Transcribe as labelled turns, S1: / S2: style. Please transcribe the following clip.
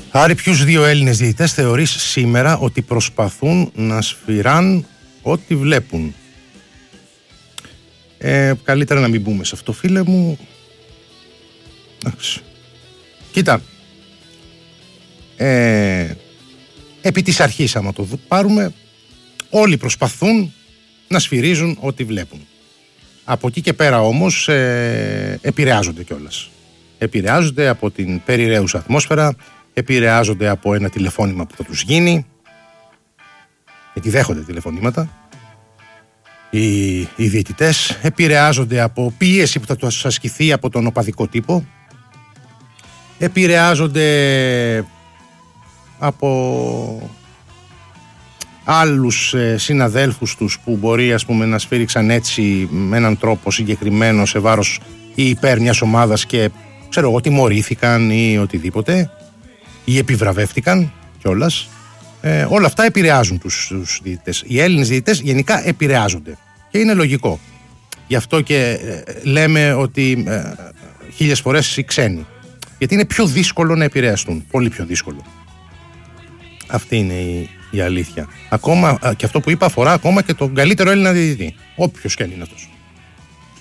S1: Άρη, ποιους δύο Έλληνες διαιτητές θεωρείς σήμερα ότι προσπαθούν να σφυράν ό,τι βλέπουν? Καλύτερα να μην μπούμε σε αυτό, φίλε μου. Κοίτα, επί της αρχής, άμα το πάρουμε, όλοι προσπαθούν να σφυρίζουν ό,τι βλέπουν. Από εκεί και πέρα όμως επηρεάζονται κιόλας. Επηρεάζονται από την περιραίουσα ατμόσφαιρα, επηρεάζονται από ένα τηλεφώνημα που θα τους γίνει, γιατί δέχονται τηλεφωνήματα οι διαιτητές, επηρεάζονται από πίεση που θα τους ασκηθεί από τον οπαδικό τύπο, επηρεάζονται από άλλους συναδέλφους τους που μπορεί, ας πούμε, να σφύριξαν έτσι με έναν τρόπο συγκεκριμένο σε βάρος ή υπέρ μιας ομάδας και ξέρω εγώ τιμωρήθηκαν ή οτιδήποτε ή επιβραβεύτηκαν κιόλας. Όλα αυτά επηρεάζουν τους διαιτητές. Οι Έλληνες διαιτητές γενικά επηρεάζονται και είναι λογικό. Γι' αυτό και λέμε ότι 1000 φορές οι ξένοι, γιατί είναι πιο δύσκολο να επηρεαστούν, πολύ πιο δύσκολο. Αυτή είναι η αλήθεια. Ακόμα και αυτό που είπα αφορά ακόμα και τον καλύτερο Έλληνα διαιτητή, όποιος και αν είναι αυτός.